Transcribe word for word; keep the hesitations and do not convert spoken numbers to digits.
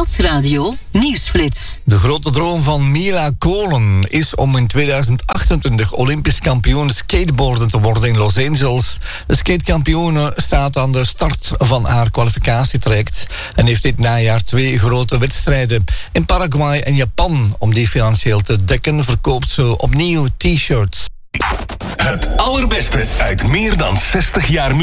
Nieuwsradio Nieuwsflits. De grote droom van Mila Kolen is om in tweeduizend achtentwintig Olympisch kampioen skateboarden te worden in Los Angeles. De skatekampioene staat aan de start van haar kwalificatietraject en heeft dit najaar twee grote wedstrijden in Paraguay en Japan. Om die financieel te dekken verkoopt ze opnieuw t-shirts. Het allerbeste uit meer dan zestig jaar